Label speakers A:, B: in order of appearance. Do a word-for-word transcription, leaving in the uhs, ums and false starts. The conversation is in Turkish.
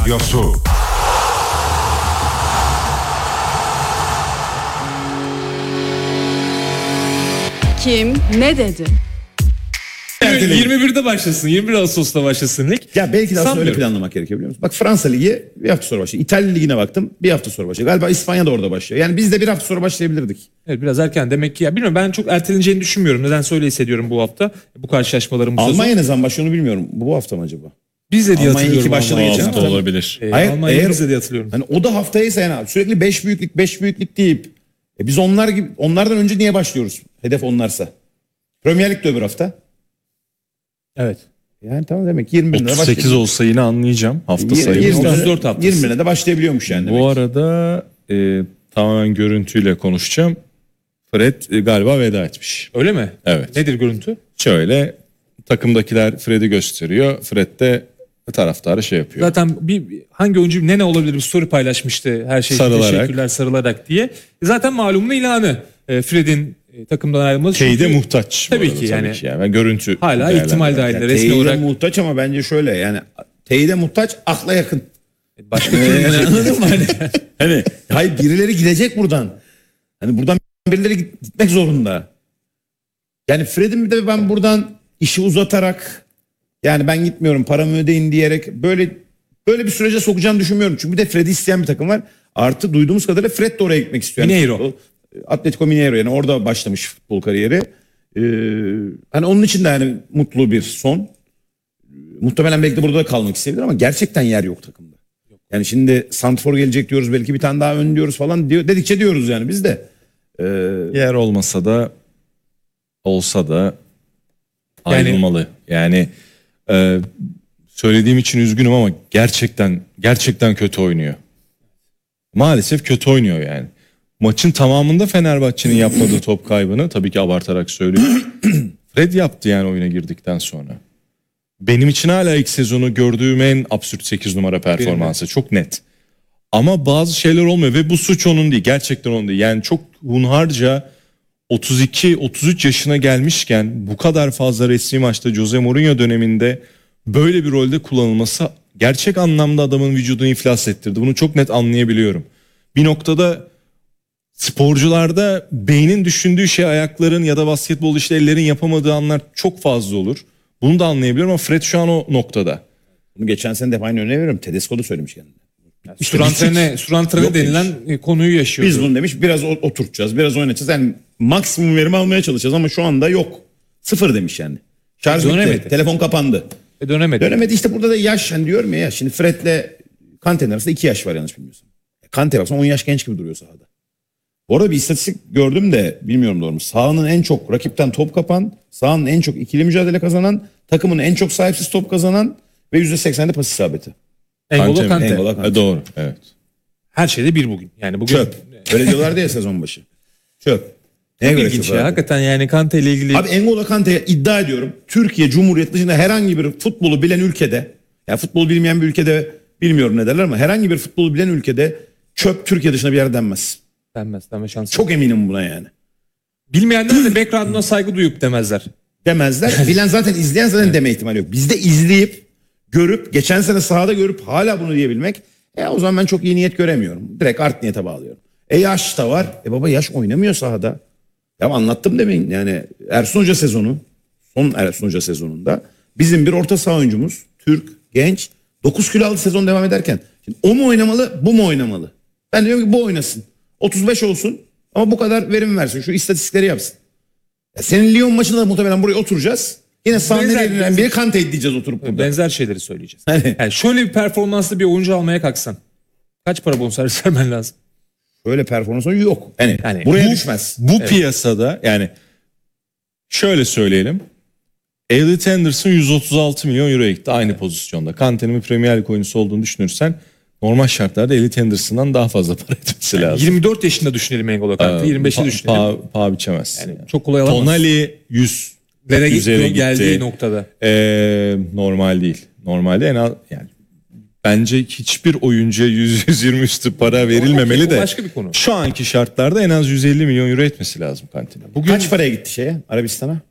A: Yosu.
B: Kim ne dedi?
C: yirmi birde başlasın. yirmi bir Ağustos'ta başlasın lig.
D: Ya belki de aslında öyle
C: Sanmıyorum.
D: planlamak gerekiyor biliyor musun? Bak Fransa Ligi bir hafta sonra başlıyor. İtalya Ligi'ne baktım bir hafta sonra başlıyor. Galiba İspanya da orada başlıyor. Yani biz de bir hafta sonra başlayabilirdik.
C: Evet, biraz erken demek ki. Ya bilmiyorum, ben çok erteleneceğini düşünmüyorum. Nedense öyle hissediyorum bu hafta. Bu karşılaşmaların bu
D: Almanya
C: sezon.
D: ne zaman başlıyor onu bilmiyorum. Bu hafta mı acaba?
C: Biz de diye
D: Almanya
C: hatırlıyorum.
D: iki başladı
C: Almanya.
D: geçen
C: Ama-
D: hafta.
E: olabilir.
C: Ee,
D: Hayır,
C: Almanya
D: eğer-
C: biz de diye hatırlıyorum.
D: Hani o da haftaysa yani sürekli beş büyüklük beş büyüklük deyip e biz onlar gibi onlardan önce niye başlıyoruz? Hedef onlarsa. Premier Lig de öbür hafta.
C: Evet.
D: Yani tamam demek yirmi birine
E: otuz sekiz olsa yine anlayacağım hafta
D: Yirmi-
E: sayımı.
D: yirmi-
C: otuz dört haftası.
D: yirmi birine de başlayabiliyormuş yani demek.
E: Bu arada e, tamamen görüntüyle konuşacağım. Fred e, galiba veda etmiş.
C: Öyle mi?
E: Evet.
C: Nedir görüntü?
E: Şöyle takımdakiler Fred'i gösteriyor. Fred de taraftarı şey yapıyor.
C: Zaten bir hangi oyuncu ne ne olabilir bir story paylaşmıştı, her şey için
E: Sarılarak.
C: teşekkürler sarılarak diye. Zaten malumun ilanı e, Fred'in e, takımdan ayrılması.
E: Teyide
C: Çünkü
E: muhtaç. bu
C: Tabii
E: arada,
C: ki yani.
E: yani. Ve görüntü
C: hala
E: değerlendirmek.
C: ihtimal dahilinde resmi
D: Teyide
C: olarak
D: muhtaç ama bence şöyle yani teyide muhtaç akla yakın.
C: başka bir
D: Yani anladın mı hani? Hani hayır birileri gidecek buradan. Hani buradan birileri gitmek zorunda. Yani Fred'in bir de ben buradan işi uzatarak yani ben gitmiyorum paramı ödeyin diyerek böyle böyle bir sürece sokacağını düşünmüyorum. Çünkü bir de Fred'i isteyen bir takım var. Artı duyduğumuz kadarıyla Fred de oraya gitmek istiyor. Yani
C: Mineiro.
D: futbol, Atletico Mineiro yani orada başlamış futbol kariyeri. Ee, hani onun için de yani mutlu bir son. Muhtemelen belki de burada da kalmak isteyebilir ama gerçekten yer yok takımda. Yani şimdi Santfor gelecek diyoruz belki bir tane daha ön diyoruz falan diyor dedikçe diyoruz yani biz de. Ee,
E: Yer olmasa da olsa da
C: Yani-
E: ayrılmalı. Yani e, söylediğim için üzgünüm ama gerçekten gerçekten kötü oynuyor. Maalesef kötü oynuyor yani. Maçın tamamında Fenerbahçe'nin yapmadığı top kaybını tabii ki abartarak söylüyorum. Fred yaptı yani oyuna girdikten sonra. Benim için hala ilk sezonu gördüğüm en absürt sekiz numara performansı. Çok net. Ama bazı şeyler olmuyor ve bu suç onun değil. Gerçekten onun değil. Yani çok hunharca otuz iki otuz üç yaşına gelmişken bu kadar fazla resmi maçta Jose Mourinho döneminde böyle bir rolde kullanılması gerçek anlamda adamın vücudunu iflas ettirdi. Bunu çok net anlayabiliyorum. Bir noktada sporcularda beynin düşündüğü şey ayakların ya da basketbol işte ellerin yapamadığı anlar çok fazla olur. Bunu da anlayabiliyorum ama Fred şu an o noktada.
D: Bunu geçen sene de hep aynı örneği veriyorum. Tedesco da söylemiş kendine.
C: Surantrene, surantrene
D: Yok
C: denilen e, konuyu yaşıyordu.
D: Biz bunu demiş biraz o- oturtacağız biraz oynatacağız. Yani maksimum verimi almaya çalışacağız ama şu anda yok. Sıfır demiş yani. Şarj bitti.
C: Dönemedi.
D: Telefon kapandı.
C: E, dönemedi.
D: Dönemedi işte burada da yaş hani diyorum ya, ya şimdi Fred'le Kante'nin arasında iki yaş var yanlış bilmiyorsam. Kante baksan on yaş genç gibi duruyor sahada. Bu arada bir istatistik gördüm de bilmiyorum doğru mu? Sahanın en çok rakipten top kapan, sahanın en çok ikili mücadele kazanan, takımın en çok sahipsiz top kazanan ve yüzde seksende pas isabeti.
C: Engolo
E: Kante mi?
C: Kante.
D: Engolo Kante.
E: E, doğru. Evet.
C: Her şeyde bir bugün. Yani bugün
D: Çöp. Öyle diyorlardı ya sezon başı. Çöp. Neye
C: çok
D: göre
C: ilginç
D: çöp
C: ya.
D: abi?
C: Hakikaten yani Kante ile ilgili
D: Abi Engolo Kante'ye iddia ediyorum. Türkiye Cumhuriyeti dışında herhangi bir futbolu bilen ülkede, yani futbol bilmeyen bir ülkede bilmiyorum ne derler ama herhangi bir futbolu bilen ülkede çöp Türkiye dışında bir yer denmez.
C: denmez. Denme şansı.
D: Çok eminim buna yani.
C: Bilmeyenler de background'una saygı duyup demezler.
D: Demezler. Bilen zaten izleyen zaten deme ihtimali yok. Bizde izleyip, görüp, geçen sene sahada görüp hala bunu diyebilmek. E o zaman ben çok iyi niyet göremiyorum. Direkt art niyete bağlıyorum. E yaş da var. E baba yaş oynamıyor sahada. Ya anlattım demeyin. Yani Ersun Hoca sezonu, son Ersun Hoca sezonunda bizim bir orta saha oyuncumuz, Türk, genç, dokuz kilo aldı sezon devam ederken. Şimdi o mu oynamalı, bu mu oynamalı? Ben diyorum ki bu oynasın. otuz beş olsun ama bu kadar verim versin. Şu istatistikleri yapsın. Ya senin Lyon maçında da muhtemelen buraya oturacağız. Yine sahne
C: Benzer-
D: denilen biri Kante diyeceğiz oturup burada.
C: Benzer şeyleri söyleyeceğiz.
D: Hani-
C: Yani şöyle bir performanslı bir oyuncu almaya kalksan kaç para bonservis vermen lazım?
D: Böyle performans oyuncu yok. Yani,
C: Yani
D: buraya
E: bu,
D: düşmez.
E: Bu piyasada yani şöyle söyleyelim. Elliot Anderson yüz otuz altı milyon euroya gitti aynı pozisyonda. Kante'nin bir Premier Lig oyuncusu olduğunu düşünürsen normal şartlarda Elliot Anderson'dan daha fazla para etmesi lazım.
C: yirmi dört yaşında düşünelim Engolo Kante. yirmi beşi
E: Pa-
C: düşünelim.
E: Pa, paha biçemezsin.
C: Yani çok kolay alamaz.
E: Tonali yüz
C: Lere
E: üzeri gitti.
C: geldiği noktada.
E: Ee, normal değil. Normalde en az yani bence hiçbir oyuncuya yüz yüz yirmi üstü para verilmemeli
C: o
E: de.
C: başka bir konu.
E: Şu anki şartlarda en az yüz elli milyon euro etmesi lazım Kante'nin.
D: Bugün kaç paraya gitti şeye Arabistan'a?